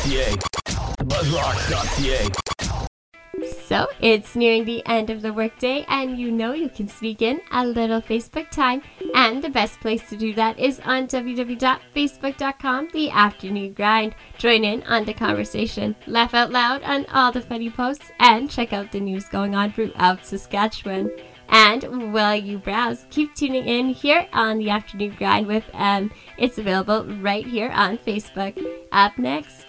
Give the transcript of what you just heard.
buzzrocks.ca. Buzzrocks.ca. So it's nearing the end of the workday, and you know you can sneak in a little Facebook time, and the best place to do that is on www.facebook.com, The Afternoon Grind. Join in on the conversation, laugh out loud on all the funny posts, and check out the news going on throughout Saskatchewan. And while you browse, keep tuning in here on The Afternoon Grind with it's available right here on Facebook. Up next,